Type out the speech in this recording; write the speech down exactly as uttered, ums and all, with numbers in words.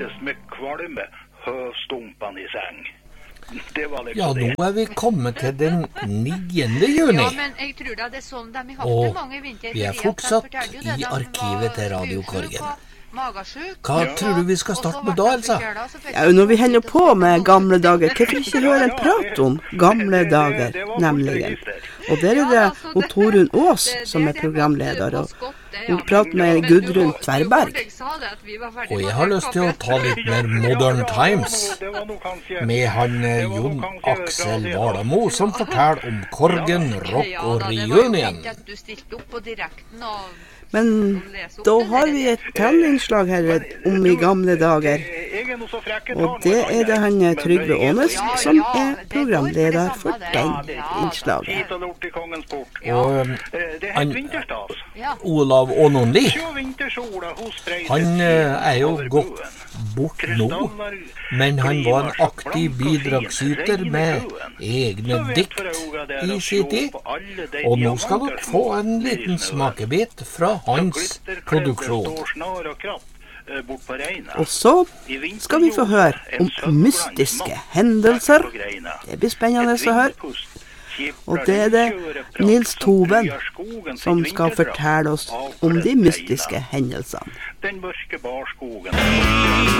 fødes med kvalme høvstumpene i seng. Det var liksom Ja, nå er vi kommet til den niende juni. Ja, men jeg tror da det er sånn de har hatt det mange vinter. Og vi er fortsatt i arkivet til Radio Korgen. Hva tror du vi skal starte med da, Elsa? Ja, når vi hender på med gamle dager, hvorfor ikke høre en prat om gamle dager, nemlig. Og der er det og Torunn Aas som er programleder, og hun prater med Gudrun Tverberg. Og jeg har lyst til å ta litt mer Modern Times med han Jon Aksel Valamo, som forteller om Korgen, rock og reunion. Men da har vi et tellinnslag her om i gamle dager. Og det er det han Trygve Ånes som er programleder for den innslaget. Og han Olav Ånonli, han er jo gått bort nå, men han var en aktiv bidragsyter med egne dikt i sin tid. Og nå skal dere få en liten smakebit fra hans produksjon. Og så skal vi få høre om mystiske hendelser. Det blir spennende å høre. Og det er det Nils Toven som skal fortelle oss om de mystiske hendelsene. Den mørke barskogen.